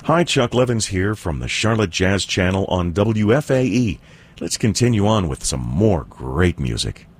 Hi, Chuck Levins here from the Charlotte Jazz Channel on WFAE. Let's continue on with some more great music.